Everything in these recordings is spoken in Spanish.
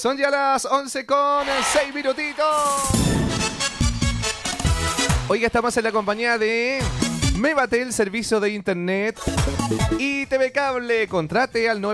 Son ya las 11 con 6 minutitos. Hoy estamos en la compañía de Mevatel, servicio de internet y TV Cable. Contrate al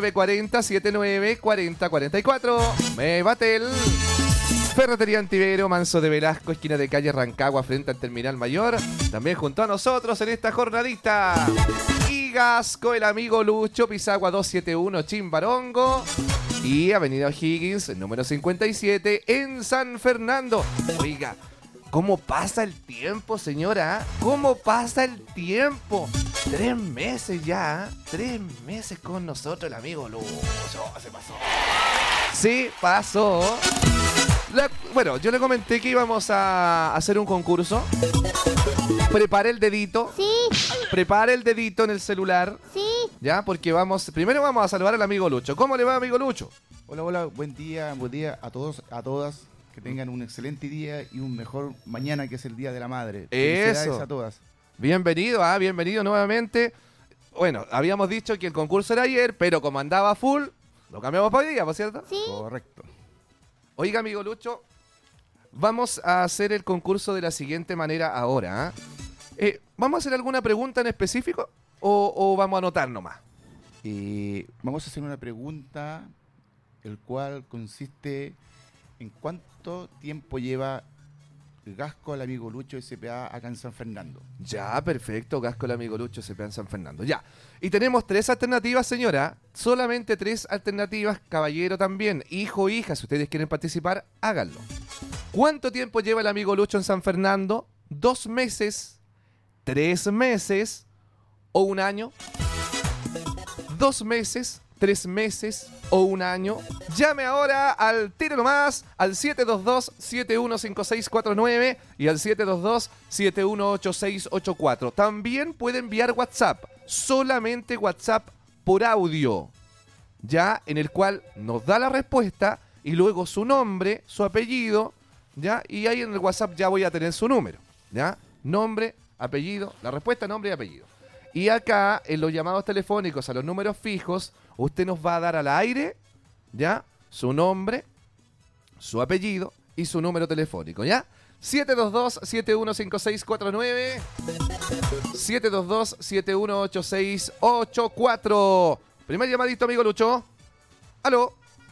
940-794044. Mevatel. Ferretería Antivero, Manso de Velasco, esquina de calle Rancagua, frente al Terminal Mayor. También junto a nosotros en esta jornadita. Y Gasco, el amigo Lucho, Pisagua 271, Chimbarongo. Y Avenida O'Higgins, número 57, en San Fernando. Oiga, ¿cómo pasa el tiempo, señora? ¿Cómo pasa el tiempo? 3 meses ya, 3 meses con nosotros el amigo Lucho. Se pasó. Sí, pasó. Bueno, yo le comenté que íbamos a hacer un concurso. Prepare el dedito. Sí. Prepare el dedito en el celular. Sí. Ya, porque primero vamos a saludar al amigo Lucho. ¿Cómo le va, amigo Lucho? Hola, hola, buen día a todos, a todas. Que tengan un excelente día y un mejor mañana, que es el Día de la Madre. Felicidades Eso. a todas. Bienvenido, bienvenido nuevamente. Bueno, habíamos dicho que el concurso era ayer, pero como andaba full, lo cambiamos para hoy día, ¿por cierto? Sí. Correcto. Oiga, amigo Lucho, vamos a hacer el concurso de la siguiente manera ahora. ¿Vamos a hacer alguna pregunta en específico o vamos a anotar nomás? Vamos a hacer una pregunta, el cual consiste en cuánto tiempo lleva Gasco al amigo Lucho SPA acá en San Fernando. Ya, perfecto, Gasco el amigo Lucho se en San Fernando. Ya. Y tenemos 3 alternativas, señora. Solamente 3 alternativas, caballero también. Hijo o hija, si ustedes quieren participar, háganlo. ¿Cuánto tiempo lleva el amigo Lucho en San Fernando? ¿2 meses? ¿3 meses? ¿O un año? 2 meses, 3 meses o un año. Llame ahora al tiro nomás al 722-715649 y al 722-718684. También puede enviar WhatsApp, solamente WhatsApp por audio, ya, en el cual nos da la respuesta y luego su nombre, su apellido, ya, y ahí en el WhatsApp ya voy a tener su número, ya, nombre, apellido, la respuesta, nombre y apellido. Y acá, en los llamados telefónicos a los números fijos, usted nos va a dar al aire, ¿ya? Su nombre, su apellido y su número telefónico, ¿ya? 722-715649, 722-718684. Primer llamadito, amigo Lucho. ¿Aló?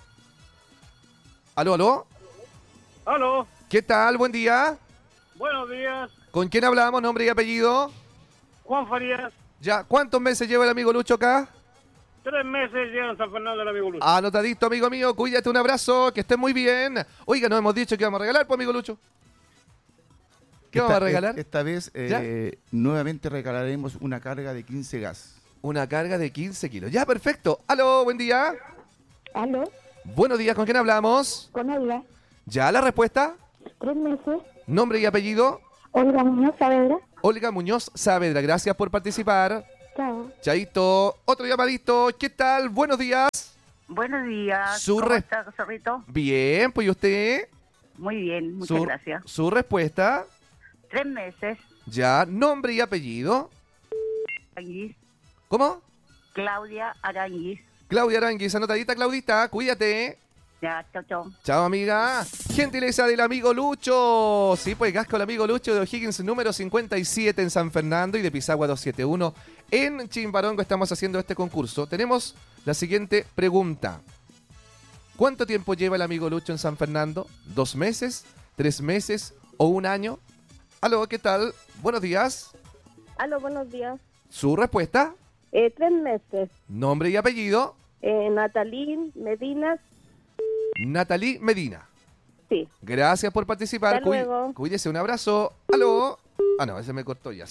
¿Aló, aló? Aló, ¿Qué tal? Buen día. buenos días, ¿Con quién hablamos? ¿Nombre y apellido? Juan Farías. Ya, ¿cuántos meses lleva el amigo Lucho acá? 3 meses llega en San Fernando el amigo Lucho. Anotadito, amigo mío, cuídate, un abrazo, que estés muy bien. Oiga, nos hemos dicho que vamos a regalar, pues, amigo Lucho. ¿Qué vamos a regalar? Esta vez nuevamente regalaremos una carga de 15 gas. Una carga de 15 kilos. Ya, perfecto. Aló, buen día. ¿Aló? Buenos días, ¿con quién hablamos? Con Olga. Ya, la respuesta. 3 meses. Nombre y apellido. Olga Muñoz Saavedra. Olga Muñoz Saavedra, gracias por participar. Chao. Chaito, otro llamadito. ¿Qué tal? Buenos días. Buenos días. Su ¿Cómo re- está, Zorrito? Bien, pues, ¿y usted? Muy bien, muchas gracias. Su respuesta. 3 meses. Ya, nombre y apellido. Aranguis. ¿Cómo? Claudia Aranguis. Claudia Aranguis, anotadita, Claudita, cuídate. Ya, chao, chao. Chao, amiga. Gentileza del amigo Lucho. Sí, pues Gasco el amigo Lucho de O'Higgins, número 57 en San Fernando y de Pisagua 271 en Chimbarongo. Estamos haciendo este concurso. Tenemos la siguiente pregunta. ¿Cuánto tiempo lleva el amigo Lucho en San Fernando? ¿2 meses? ¿3 meses? ¿O un año? Aló, ¿qué tal? Buenos días. Aló, buenos días. ¿Su respuesta? 3 meses. Nombre y apellido. Natalín Medina. Natalie Medina. Sí. Gracias por participar. Hasta luego. Cuídese, un abrazo. Aló. No, ese me cortó ya.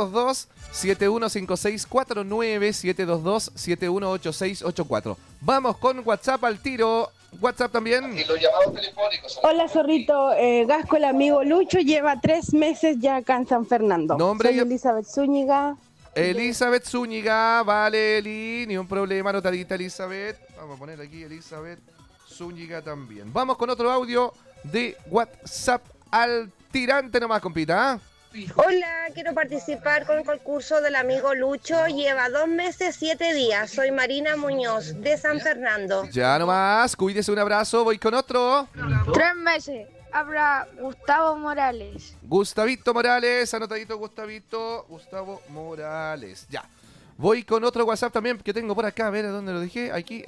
722-715649, 722-718684. Vamos con WhatsApp al tiro. WhatsApp también. Y los llamados telefónicos. Hola, Zorrito. Gasco, el amigo Lucho, lleva 3 meses ya acá en San Fernando. Nombre Soy y- Elizabeth Zúñiga. Elizabeth Zúñiga. Vale, Eli. Ni un problema. Anotadita, Elizabeth. Vamos a poner aquí Elizabeth Zúñiga también. Vamos con otro audio de WhatsApp al tirante nomás, compita. Hola, quiero participar con el concurso del amigo Lucho. Lleva 2 meses, 7 días. Soy Marina Muñoz, de San Fernando. Ya nomás, cuídese, un abrazo, voy con otro. 3 meses. Habla Gustavo Morales. Gustavito Morales, anotadito Gustavo Morales. Ya. Voy con otro WhatsApp también que tengo por acá, a ver a dónde lo dejé. Aquí.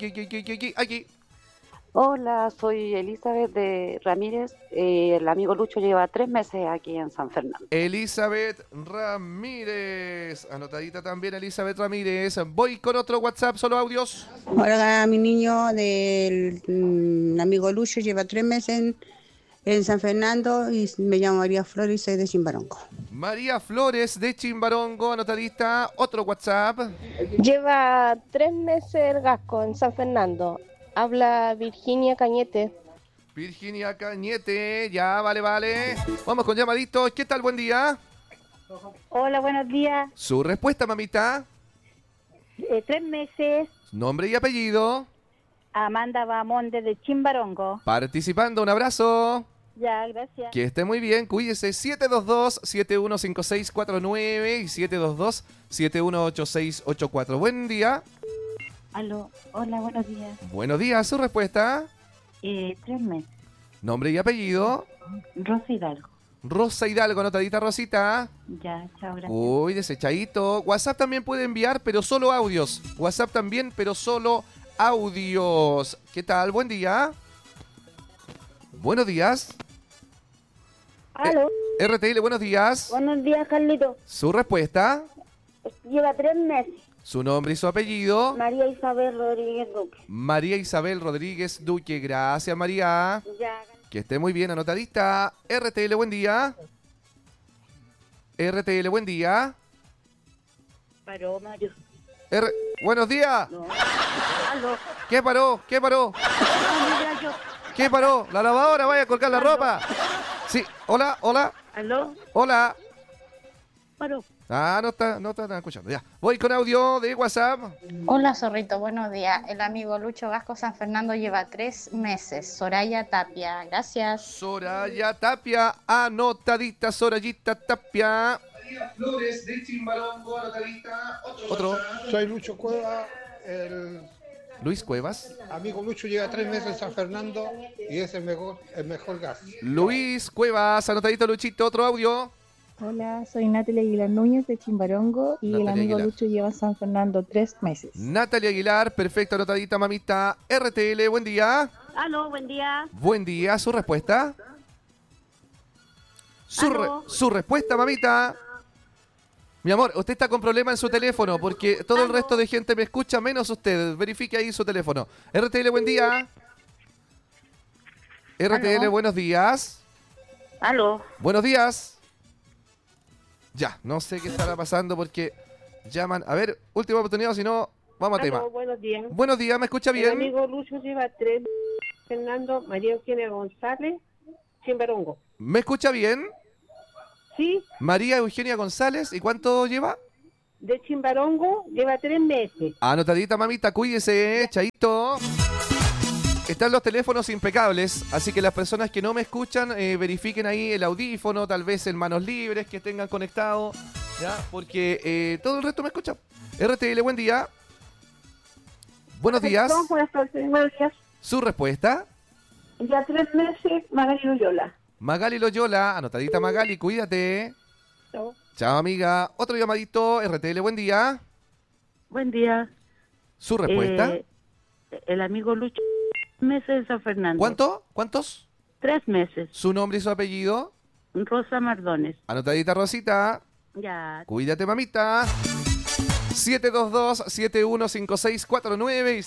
Hola, soy Elizabeth de Ramírez. El amigo Lucho lleva 3 meses aquí en San Fernando. Elizabeth Ramírez. Anotadita también Elizabeth Ramírez. Voy con otro WhatsApp, solo audios. Hola, mi niño del amigo Lucho lleva 3 meses en San Fernando y me llamo María Flores y soy de Chimbarongo. María Flores de Chimbarongo, anotadita. Otro WhatsApp. Lleva 3 meses el Gasco en San Fernando. Habla Virginia Cañete. Virginia Cañete, ya, vale. Vamos con llamaditos. ¿Qué tal? Buen día. Hola, buenos días. Su respuesta, mamita. 3 meses. Nombre y apellido. Amanda Bamonde de Chimbarongo. Participando, un abrazo. Ya, gracias. Que esté muy bien, cuídese. 722-715649 y 722-718684. Buen día. Aló, hola, buenos días. Buenos días, su respuesta. 3 meses. Nombre y apellido. Rosa Hidalgo. Rosa Hidalgo, anotadita Rosita. Ya, chao, gracias. Cuídese, chaito. WhatsApp también puede enviar, pero solo audios. WhatsApp también, pero solo audios. ¿Qué tal? Buen día. Buenos días. Aló. RTL, buenos días. Buenos días, Carlito. Su respuesta. Lleva 3 meses. Su nombre y su apellido. María Isabel Rodríguez Duque. María Isabel Rodríguez Duque. Gracias, María. Ya. Que esté muy bien, anotadita. RTL, buen día. RTL, buen día. Paró, Mario. Buenos días. No. Aló. ¿Qué paró? ¿Qué paró? ¿Qué paró? ¿La lavadora? ¿Vaya a colgar la ropa? Sí. Hola. Aló. Hola. Paró. Ah, no están escuchando. Ya. Voy con audio de WhatsApp. Hola, Zorrito, buenos días. El amigo Lucho Gasco San Fernando lleva 3 meses. Soraya Tapia, gracias. Soraya Tapia, anotadita, Sorayita Tapia. María Flores de Chimbarongo, anotadita. Otro. Soy Lucho Cueva, Luis Cuevas. amigo Lucho lleva 3 meses en San Fernando y es el mejor gas. Luis Cuevas, anotadito, Luchito, otro audio. Hola, soy Natalia Aguilar Núñez de Chimbarongo y Natalia el amigo Aguilar. Lucho lleva en San Fernando 3 meses. Natalia Aguilar, perfecto, anotadita, mamita. RTL, buen día. Aló, buen día. Buen día, ¿su respuesta? Su respuesta, mamita. Mi amor, usted está con problema en su teléfono porque todo el resto de gente me escucha menos usted. Verifique ahí su teléfono. RTL, buen día. RTL, Aló. buenos días. Aló. Buenos días. Ya, no sé qué estará pasando porque llaman. A ver, última oportunidad, si no, vamos a tema. Buenos días. Buenos días, ¿me escucha El bien? amigo Lucho lleva 3 meses. Fernando María Eugenia González, Chimbarongo. ¿Me escucha bien? Sí, María Eugenia González, ¿y cuánto lleva? de Chimbarongo lleva 3 meses. Anotadita, mamita, cuídese, chaito. Están los teléfonos impecables, así que las personas que no me escuchan, verifiquen ahí el audífono, tal vez en manos libres que tengan conectado, ¿ya? Porque todo el resto me escucha. RTL, buen día. Buenos días. Buenas tardes, buenos días. ¿Su respuesta? Ya 3 meses, Magali Loyola. Magali Loyola, anotadita Magali, cuídate. Chao. Chao, amiga. Otro llamadito, RTL, buen día. Buen día. ¿Su respuesta? El amigo Lucho, 3 meses en San Fernando. ¿Cuántos? 3 meses. ¿Su nombre y su apellido? Rosa Mardones. Anotadita, Rosita. Ya. Cuídate, mamita. 722-715649 y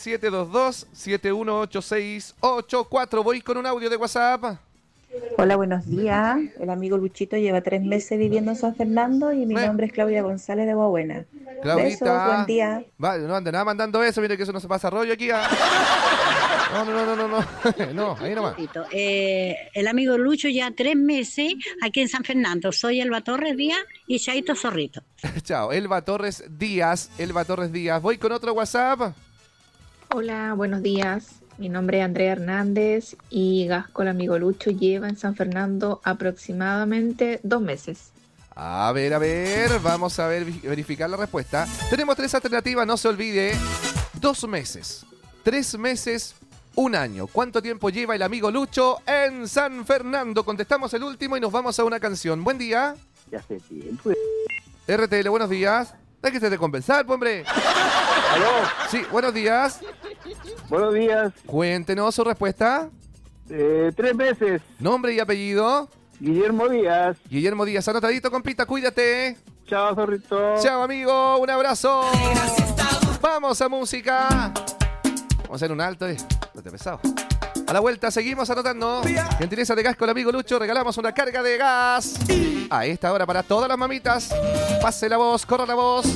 722-718684. Voy con un audio de WhatsApp. Hola, buenos días. El amigo Luchito lleva 3 meses viviendo en San Fernando y mi nombre es Claudia González de Guabuena. Claudita. Besos, buen día. Vale, no ande nada mandando eso, mire que eso no se pasa rollo aquí. No. No, ahí nomás. El amigo Lucho ya 3 meses aquí en San Fernando. Soy Elba Torres Díaz y Chaito Zorrito. Chao, Elba Torres Díaz. Voy con otro WhatsApp. Hola, buenos días. Mi nombre es Andrea Hernández y Gasco, el amigo Lucho, lleva en San Fernando aproximadamente 2 meses. A ver, vamos a verificar la respuesta. Tenemos 3 alternativas, no se olvide. 2 meses, 3 meses, 1 año. ¿Cuánto tiempo lleva el amigo Lucho en San Fernando? Contestamos el último y nos vamos a una canción. Buen día. Ya hace tiempo. RTL, buenos días. Déjese de compensar, pues, hombre. ¿Aló? Sí, buenos días. Buenos días. Cuéntenos su respuesta. 3 meses. Nombre y apellido. Guillermo Díaz. Guillermo Díaz, anotadito, compita, cuídate. Chao, zorrito. Chao, amigo, un abrazo. Vamos a música. Vamos a hacer un alto, no te pesado. A la vuelta seguimos anotando. Gentileza de gas con el amigo Lucho, regalamos una carga de gas. A esta hora para todas las mamitas. Pase la voz, corra la voz.